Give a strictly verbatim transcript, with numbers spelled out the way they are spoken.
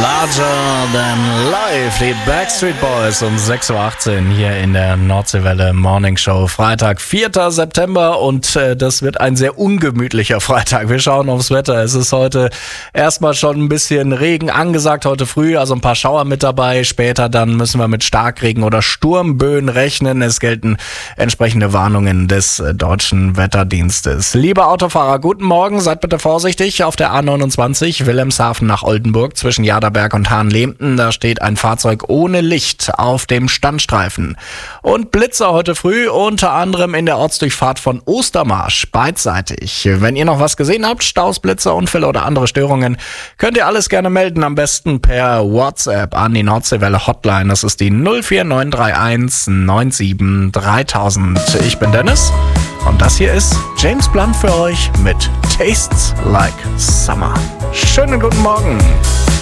Larger Than Life, die Backstreet Boys um sechs Uhr achtzehn hier in der Nordseewelle Morning Show. Freitag, vierter September und äh, das wird ein sehr ungemütlicher Freitag. Wir schauen aufs Wetter. Es ist heute erstmal schon ein bisschen Regen angesagt heute früh, also ein paar Schauer mit dabei. Später dann müssen wir mit Starkregen oder Sturmböen rechnen. Es gelten entsprechende Warnungen des äh, deutschen Wetterdienstes. Liebe Autofahrer, guten Morgen. Seid bitte vorsichtig auf der A neunundzwanzig Wilhelmshaven nach Oldenburg zwischen Jaderberg und Hahnlehmten. Da steht ein Fahrzeug ohne Licht auf dem Standstreifen. Und Blitzer heute früh, unter anderem in der Ortsdurchfahrt von Ostermarsch, beidseitig. Wenn ihr noch was gesehen habt, Staus, Blitzer, Unfälle oder andere Störungen, könnt ihr alles gerne melden, am besten per WhatsApp an die Nordseewelle Hotline. Das ist die null vier neun drei eins neun sieben dreitausend. Ich bin Dennis und das hier ist James Blunt für euch mit Tastes Like Summer. Schönen guten Morgen.